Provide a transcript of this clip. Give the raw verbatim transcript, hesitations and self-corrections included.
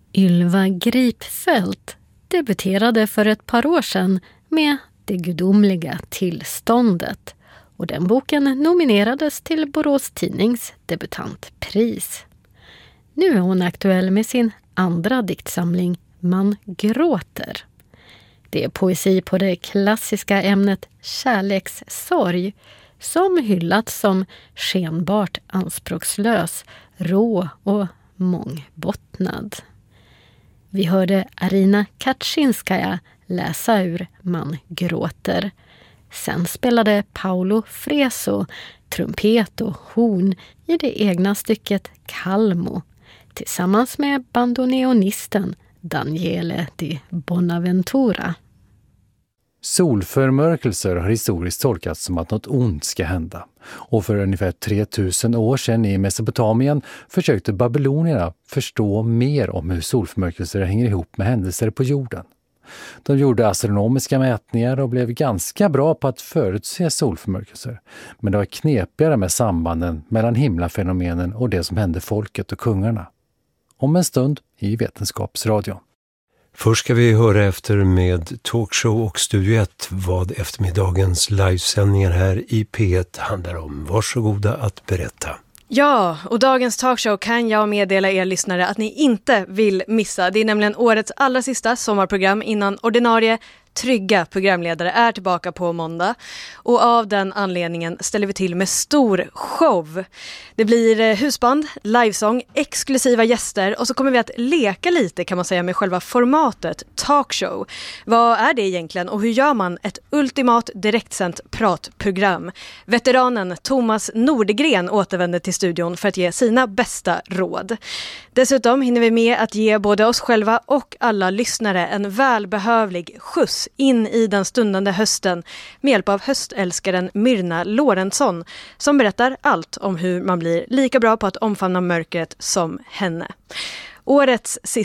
Ylva Gripfeldt debuterade för ett par år sedan med Det gudomliga tillståndet och den boken nominerades till Borås Tidnings debutantpris. Nu är hon aktuell med sin andra diktsamling Man gråter. Det är poesi på det klassiska ämnet kärlekssorg som hyllats som skenbart anspråkslös, rå och mångbottnad. Vi hörde Arina Kaczynskaja läsa ur Man gråter. Sen spelade Paolo Freso trumpet och horn i det egna stycket Calmo tillsammans med bandoneonisten Daniele di Bonaventura. Solförmörkelser har historiskt tolkats som att något ont ska hända. Och för ungefär tre tusen år sedan i Mesopotamien försökte babylonierna förstå mer om hur solförmörkelser hänger ihop med händelser på jorden. De gjorde astronomiska mätningar och blev ganska bra på att förutse solförmörkelser. Men det var knepigare med sambanden mellan himlafenomenen och det som hände folket och kungarna. Om en stund i Vetenskapsradion. Först ska vi höra efter med Talkshow och Studio ett vad eftermiddagens livesändningar här i P ett handlar om. Varsågoda att berätta. Ja, och dagens talkshow kan jag meddela er lyssnare att ni inte vill missa. Det är nämligen årets allra sista sommarprogram innan ordinarie trygga programledare är tillbaka på måndag. Och av den anledningen ställer vi till med stor show. Det blir husband, livesång, exklusiva gäster och så kommer vi att leka lite kan man säga med själva formatet talkshow. Vad är det egentligen och hur gör man ett ultimat direktsänt pratprogram? Veteranen Thomas Nordegren återvänder till studion för att ge sina bästa råd. Dessutom hinner vi med att ge både oss själva och alla lyssnare en välbehövlig skjuts in i den stundande hösten med hjälp av höstälskaren Myrna Lorentzon som berättar allt om hur man blir lika bra på att omfamna mörkret som henne. Årets sista